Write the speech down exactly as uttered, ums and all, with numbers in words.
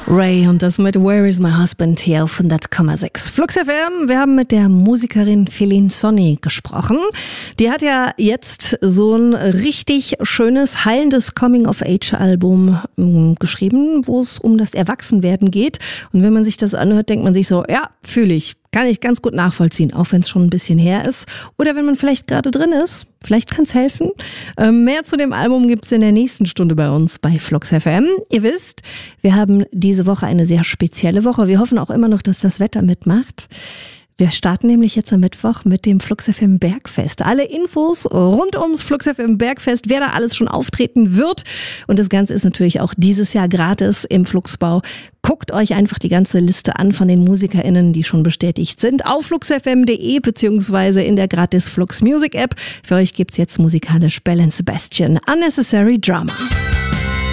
Ray und das mit Where is my husband hier auf hundert Komma sechs. Flux F M, wir haben mit der Musikerin Feline Sonny gesprochen. Die hat ja jetzt so ein richtig schönes, heilendes Coming-of-Age-Album ähm, geschrieben, wo es um das Erwachsenwerden geht. Und wenn man sich das anhört, denkt man sich so, ja, fühle ich. Kann ich ganz gut nachvollziehen, auch wenn es schon ein bisschen her ist. Oder wenn man vielleicht gerade drin ist, vielleicht kann es helfen. Ähm, mehr zu dem Album gibt es in der nächsten Stunde bei uns bei Flux F M. Ihr wisst, wir haben diese Woche eine sehr spezielle Woche. Wir hoffen auch immer noch, dass das Wetter mitmacht. Wir starten nämlich jetzt am Mittwoch mit dem Flux F M Bergfest. Alle Infos rund ums Flux F M Bergfest, wer da alles schon auftreten wird. Und das Ganze ist natürlich auch dieses Jahr gratis im Fluxbau. Guckt euch einfach die ganze Liste an von den MusikerInnen, die schon bestätigt sind, auf flux f m punkt de beziehungsweise in der gratis Flux Music App. Für euch gibt's jetzt musikalisch Belle and Sebastian, Unnecessary Drama.